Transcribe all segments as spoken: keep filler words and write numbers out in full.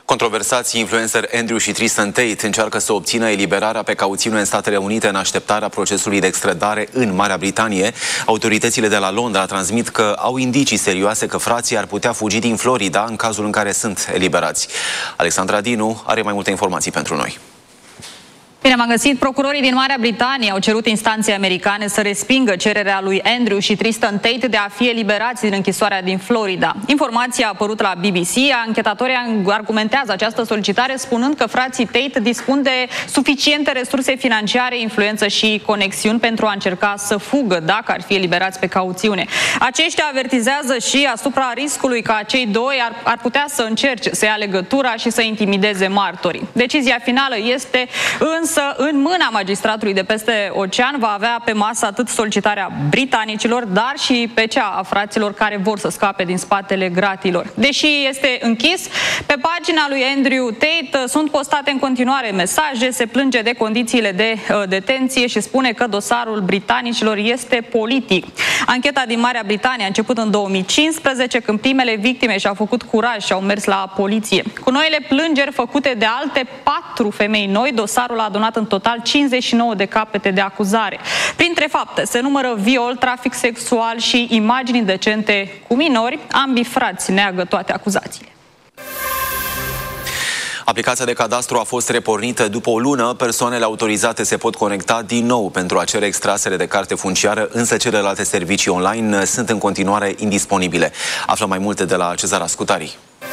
Controversații influencer Andrew și Tristan Tate încearcă să obțină eliberarea pe cauțiune în Statele Unite în așteptarea procesului de extradare în Marea Britanie. Autoritățile de la Londra transmit că au indicii serioase că frații ar putea fugi din Florida în cazul în care sunt eliberați. Alexandra Dinu are mai multe informații pentru noi. Bine, m-am găsit. Procurorii din Marea Britanie au cerut instanței americane să respingă cererea lui Andrew și Tristan Tate de a fi eliberați din închisoarea din Florida. Informația a apărut la B B C. Anchetatorii argumentează această solicitare spunând că frații Tate dispun de suficiente resurse financiare, influență și conexiuni pentru a încerca să fugă dacă ar fi eliberați pe cauțiune. Aceștia avertizează și asupra riscului ca cei doi ar, ar putea să încerce să ia legătura și să intimideze martorii. Decizia finală este însă în mâna magistratului de peste ocean. Va avea pe masă atât solicitarea britanicilor, dar și pe cea a fraților care vor să scape din spatele gratilor. Deși este închis, pe pagina lui Andrew Tate sunt postate în continuare mesaje, se plânge de condițiile de uh, detenție și spune că dosarul britanicilor este politic. Ancheta din Marea Britanie a început în două mii cincisprezece, când primele victime și-au făcut curaj și au mers la poliție. Cu noile plângeri făcute de alte patru femei noi, dosarul a adunat în total cincizeci și nouă de capete de acuzare. Printre fapte se numără viol, trafic sexual și imagini indecente cu minori. Ambii frați neagă toate acuzațiile. Aplicația de cadastru a fost repornită după o lună. Persoanele autorizate se pot conecta din nou pentru a cere extrasele de carte funciară, însă celelalte servicii online sunt în continuare indisponibile. Aflăm mai multe de la Cezar Ascutari.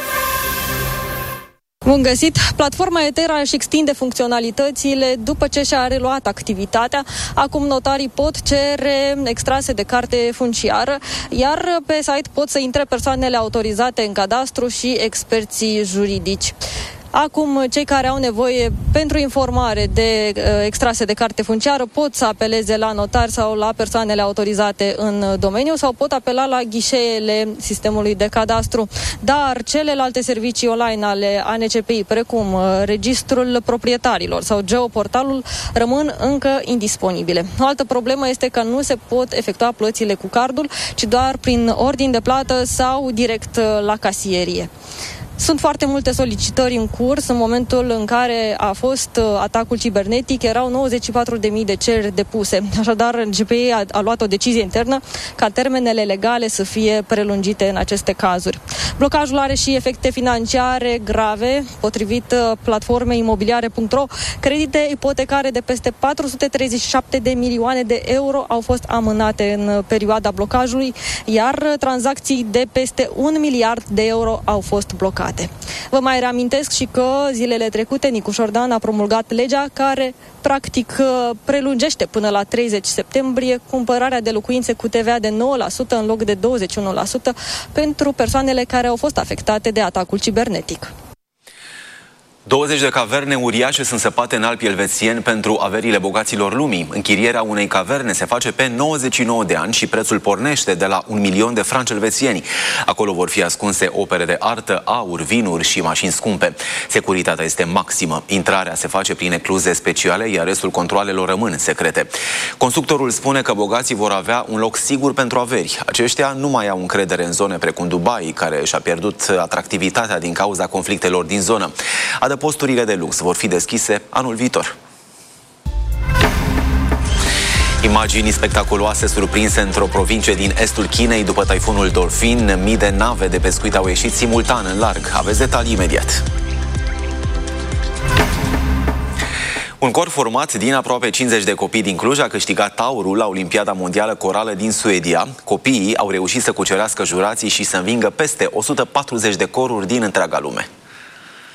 Bun găsit! Platforma Etera își extinde funcționalitățile după ce și-a reluat activitatea. Acum notarii pot cere extrase de carte funciară, iar pe site pot să intre persoanele autorizate în cadastru și experții juridici. Acum, cei care au nevoie pentru informare de uh, extrase de carte funciară pot să apeleze la notari sau la persoanele autorizate în domeniu sau pot apela la ghișeele sistemului de cadastru. Dar celelalte servicii online ale A N C P I, precum uh, registrul proprietarilor sau geoportalul, rămân încă indisponibile. O altă problemă este că nu se pot efectua plățile cu cardul, ci doar prin ordin de plată sau direct uh, la casierie. Sunt foarte multe solicitări în curs. În momentul în care a fost atacul cibernetic, erau nouăzeci și patru de mii de cereri depuse. Așadar, G P I a, a luat o decizie internă ca termenele legale să fie prelungite în aceste cazuri. Blocajul are și efecte financiare grave. Potrivit platformei imobiliare punct ro, credite ipotecare de peste patru sute treizeci și șapte de milioane de euro au fost amânate în perioada blocajului, iar tranzacții de peste un miliard de euro au fost blocate. Vă mai reamintesc și că zilele trecute Nicu Șordan a promulgat legea care practic prelungește până la treizeci septembrie cumpărarea de locuințe cu T V A de nouă la sută în loc de douăzeci și unu la sută pentru persoanele care au fost afectate de atacul cibernetic. douăzeci de caverne uriașe sunt săpate în Alpii elvețieni pentru averile bogaților lumii. Închirierea unei caverne se face pe nouăzeci și nouă de ani și prețul pornește de la un milion de franci elvețieni. Acolo vor fi ascunse opere de artă, aur, vinuri și mașini scumpe. Securitatea este maximă. Intrarea se face prin ecluze speciale, iar restul controalelor rămân secrete. Constructorul spune că bogații vor avea un loc sigur pentru averi. Aceștia nu mai au încredere în zone precum Dubai, care și-a pierdut atractivitatea din cauza conflictelor din zonă. Posturile de lux vor fi deschise anul viitor. Imagini spectaculoase surprinse într-o provincie din estul Chinei după taifunul Dolphin. Mii de nave de pescuit au ieșit simultan în larg. Aveți detalii imediat. Un cor format din aproape cincizeci de copii din Cluj a câștigat aurul la Olimpiada Mondială Corală din Suedia. Copiii au reușit să cucerească jurații și să învingă peste o sută patruzeci de coruri din întreaga lume.